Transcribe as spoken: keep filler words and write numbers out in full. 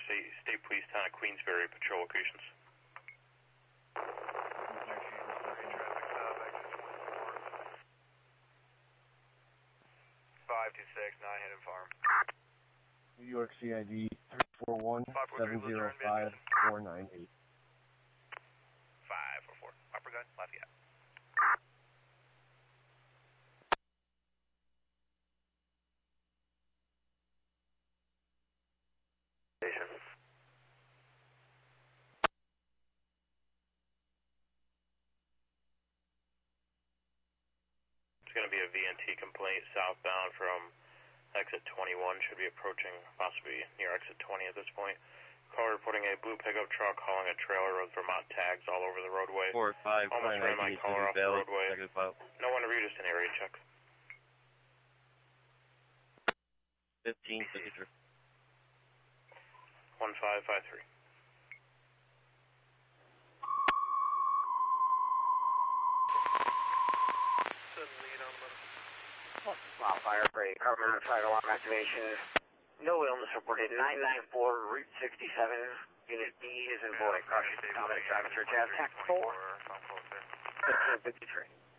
State, State Police Town of Queensbury patrol locations. five two six, nine Hidden Farm. New York C I D three four one, seven zero five, four nine eight. five four four. Upper gun, Lafayette. Station. It's going to be a V N T complaint southbound from exit twenty-one, should be approaching possibly near exit twenty at this point. Caller reporting a blue pickup truck hauling a trailer with Vermont tags all over the roadway. Four five. Almost ran my caller off the roadway. No one to read us an area check. Fifteen signature. One five five three. Wildfire, Brady, carbon monoxide alarm activation. No illness reported. nine nine four, Route sixty-seven. Unit B is in boy. Caution, Dominic driving through Jazz Tax four. fifteen fifty-three.